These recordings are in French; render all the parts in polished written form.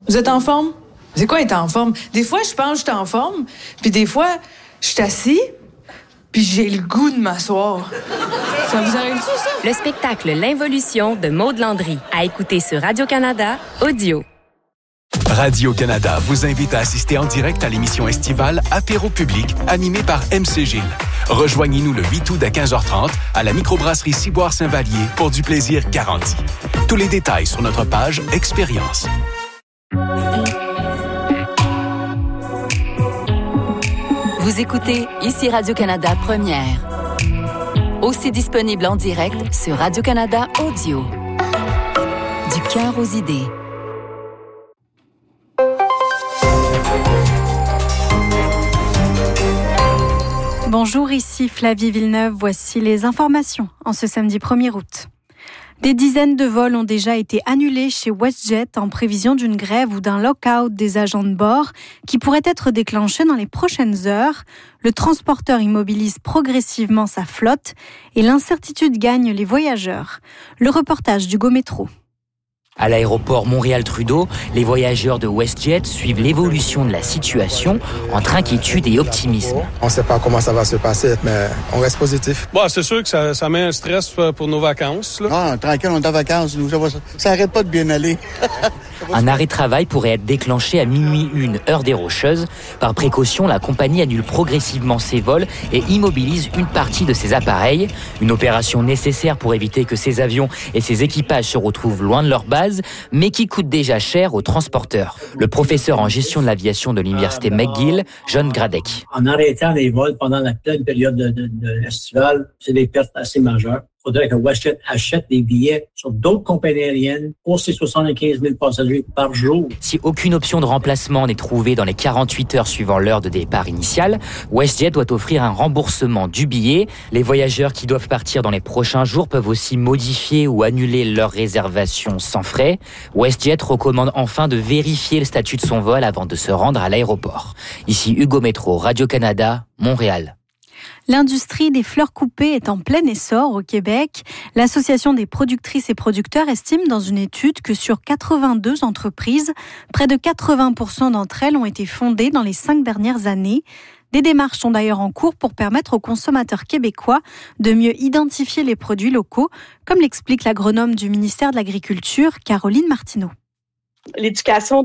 Vous êtes en forme? C'est quoi être en forme? Des fois, je pense que je suis en forme, puis des fois, je suis assis, puis j'ai le goût de m'asseoir. Ça vous arrive-tu, ça? Le spectacle L'Involution de Maude Landry, à écouter sur Radio-Canada Audio. Radio-Canada vous invite à assister en direct à l'émission estivale Apéro public, animée par MC Gilles. Rejoignez-nous le 8 août à 15h30 à la microbrasserie Ciboire-Saint-Vallier pour du plaisir garanti. Tous les détails sur notre page Expérience. Vous écoutez ici Radio-Canada Première. Aussi disponible en direct sur Radio-Canada Audio. Du cœur aux idées. Bonjour, ici Flavie Villeneuve. Voici les informations en ce samedi 1er août. Des dizaines de vols ont déjà été annulés chez WestJet en prévision d'une grève ou d'un lock-out des agents de bord qui pourrait être déclenché dans les prochaines heures. Le transporteur immobilise progressivement sa flotte et l'incertitude gagne les voyageurs. Le reportage d'Hugo Métro. À l'aéroport Montréal-Trudeau, les voyageurs de WestJet suivent l'évolution de la situation entre inquiétude et optimisme. On ne sait pas comment ça va se passer, mais on reste positif. Bon, c'est sûr que ça met un stress pour nos vacances. Là. Ah, tranquille, on est en vacances. Ça n'arrête pas de bien aller. Un arrêt de travail pourrait être déclenché à minuit 1, heure des Rocheuses. Par précaution, la compagnie annule progressivement ses vols et immobilise une partie de ses appareils. Une opération nécessaire pour éviter que ces avions et ces équipages se retrouvent loin de leur base, mais qui coûte déjà cher aux transporteurs. Le professeur en gestion de l'aviation de l'université McGill, John Gradec. En arrêtant les vols pendant la pleine période de l'estivale, c'est des pertes assez majeures. Il faudrait que WestJet achète des billets sur d'autres compagnies aériennes pour ces 75 000 passagers par jour. Si aucune option de remplacement n'est trouvée dans les 48 heures suivant l'heure de départ initiale, WestJet doit offrir un remboursement du billet. Les voyageurs qui doivent partir dans les prochains jours peuvent aussi modifier ou annuler leur réservation sans frais. WestJet recommande enfin de vérifier le statut de son vol avant de se rendre à l'aéroport. Ici Hugo Métro, Radio-Canada, Montréal. L'industrie des fleurs coupées est en plein essor au Québec. L'Association des productrices et producteurs estime dans une étude que sur 82 entreprises, près de 80% d'entre elles ont été fondées dans les 5 dernières années. Des démarches sont d'ailleurs en cours pour permettre aux consommateurs québécois de mieux identifier les produits locaux, comme l'explique l'agronome du ministère de l'Agriculture, Caroline Martineau. L'éducation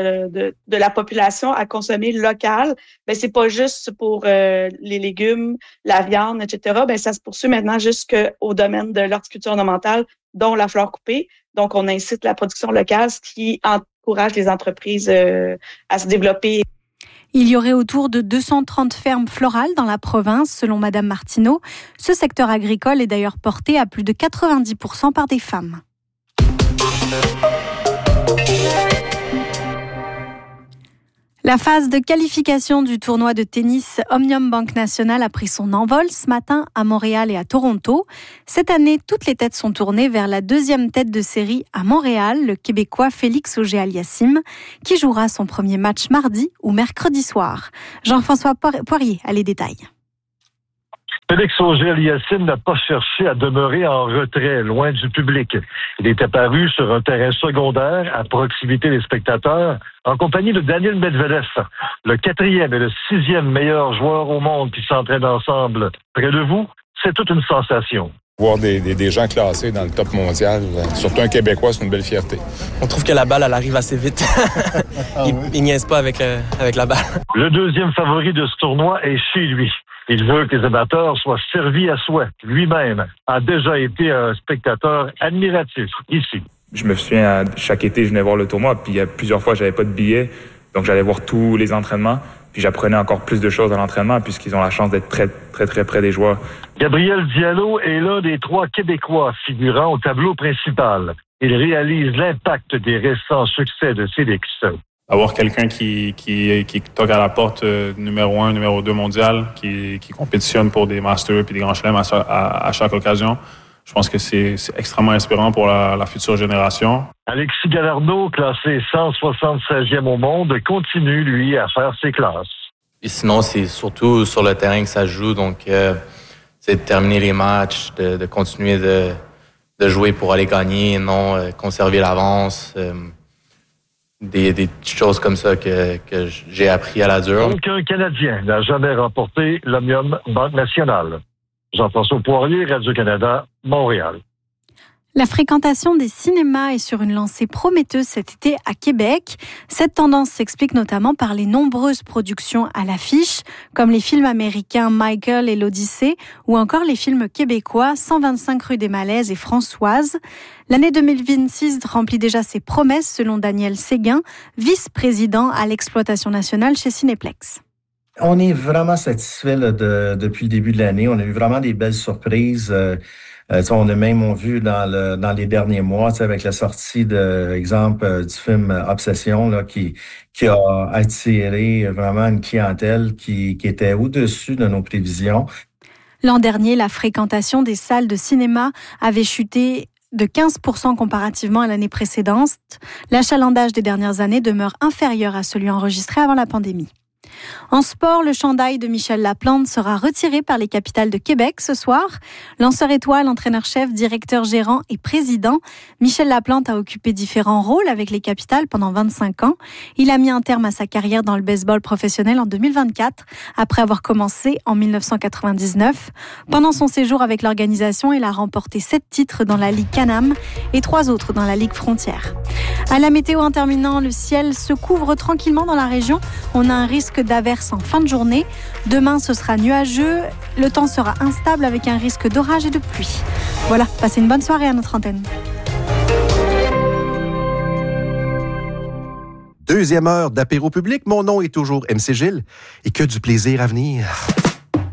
de la population à consommer local, ben c'est pas juste pour les légumes, la viande, etc. Ben ça se poursuit maintenant jusqu'au domaine de l'horticulture ornementale, dont la fleur coupée. Donc, on incite la production locale, ce qui encourage les entreprises à se développer. Il y aurait autour de 230 fermes florales dans la province, selon Madame Martineau. Ce secteur agricole est d'ailleurs porté à plus de 90% par des femmes. La phase de qualification du tournoi de tennis Omnium Banque Nationale a pris son envol ce matin à Montréal et à Toronto. Cette année, toutes les têtes sont tournées vers la deuxième tête de série à Montréal, le Québécois Félix Auger-Aliassime, qui jouera son premier match mardi ou mercredi soir. Jean-François Poirier a les détails. Félix Auger-Aliassime n'a pas cherché à demeurer en retrait, loin du public. Il est apparu sur un terrain secondaire, à proximité des spectateurs, en compagnie de Daniil Medvedev, le 4e et le 6e meilleur joueur au monde qui s'entraînent ensemble. Près de vous, c'est toute une sensation. Voir des gens classés dans le top mondial, surtout un Québécois, c'est une belle fierté. On trouve que la balle, elle arrive assez vite. Il niaise pas avec la balle. Le deuxième favori de ce tournoi est chez lui. Il veut que les amateurs soient servis à souhait. Lui-même a déjà été un spectateur admiratif ici. Je me souviens, chaque été, je venais voir le tournoi, puis il y a plusieurs fois, j'avais pas de billets, donc j'allais voir tous les entraînements, puis j'apprenais encore plus de choses à l'entraînement, puisqu'ils ont la chance d'être très, très, très près des joueurs. Gabriel Diallo est l'un des 3 Québécois figurant au tableau principal. Il réalise l'impact des récents succès de Félix. Avoir quelqu'un qui toque à la porte numéro 1, numéro 2 mondial, qui compétitionne pour des Masters et des Grands Chelems à chaque occasion, je pense que c'est extrêmement inspirant pour la future génération. Alexis Galarneau, classé 176e au monde, continue, lui, à faire ses classes. Et sinon, c'est surtout sur le terrain que ça se joue, donc c'est de terminer les matchs, de continuer de jouer pour aller gagner, non conserver l'avance. des petites choses comme ça que j'ai appris à la dure. Aucun Canadien n'a jamais remporté l'Omnium Banque Nationale. Jean-François Poirier, Radio-Canada, Montréal. La fréquentation des cinémas est sur une lancée prometteuse cet été à Québec. Cette tendance s'explique notamment par les nombreuses productions à l'affiche, comme les films américains Michael et l'Odyssée, ou encore les films québécois 125 rue des Malaises et Françoise. L'année 2026 remplit déjà ses promesses, selon Daniel Séguin, vice-président à l'exploitation nationale chez Cinéplex. On est vraiment satisfait depuis le début de l'année. On a eu vraiment des belles surprises. On a même vu dans les derniers mois, avec la sortie du film Obsession, là, qui a attiré vraiment une clientèle qui était au-dessus de nos prévisions. L'an dernier, la fréquentation des salles de cinéma avait chuté de 15% comparativement à l'année précédente. L'achalandage des dernières années demeure inférieur à celui enregistré avant la pandémie. En sport, le chandail de Michel Laplante sera retiré par les Capitals de Québec ce soir. Lanceur étoile, entraîneur-chef, directeur gérant et président, Michel Laplante a occupé différents rôles avec les Capitals pendant 25 ans. Il a mis un terme à sa carrière dans le baseball professionnel en 2024, après avoir commencé en 1999. Pendant son séjour avec l'organisation, il a remporté 7 titres dans la Ligue Can-Am et 3 autres dans la Ligue Frontière. À la météo, en terminant, le ciel se couvre tranquillement dans la région. On a un risque d'averse en fin de journée. Demain, ce sera nuageux. Le temps sera instable avec un risque d'orage et de pluie. Voilà, passez une bonne soirée à notre antenne. Deuxième heure d'apéro public. Mon nom est toujours MC Gilles et que du plaisir à venir.